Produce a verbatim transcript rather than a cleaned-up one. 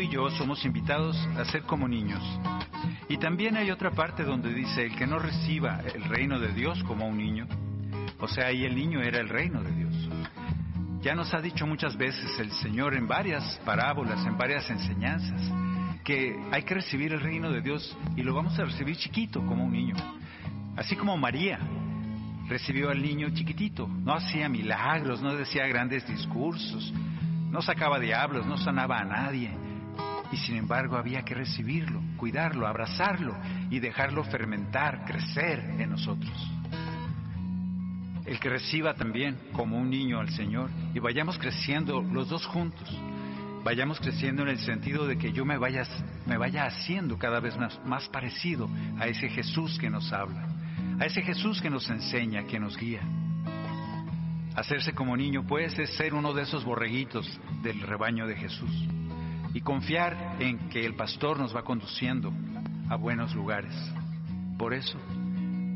y yo somos invitados a ser como niños. Y también hay otra parte donde dice, el que no reciba el reino de Dios como un niño, o sea, ahí el niño era el reino de Dios. Ya nos ha dicho muchas veces el Señor en varias parábolas, en varias enseñanzas, que hay que recibir el reino de Dios y lo vamos a recibir chiquito, como un niño. Así como María recibió al niño chiquitito, no hacía milagros, no decía grandes discursos, no sacaba diablos, no sanaba a nadie. Y sin embargo había que recibirlo, cuidarlo, abrazarlo y dejarlo fermentar, crecer en nosotros. El que reciba también como un niño al Señor y vayamos creciendo los dos juntos. Vayamos creciendo en el sentido de que yo me vaya, me vaya haciendo cada vez más, más parecido a ese Jesús que nos habla, a ese Jesús que nos enseña, que nos guía. Hacerse como niño, pues, es ser uno de esos borreguitos del rebaño de Jesús y confiar en que el pastor nos va conduciendo a buenos lugares. Por eso,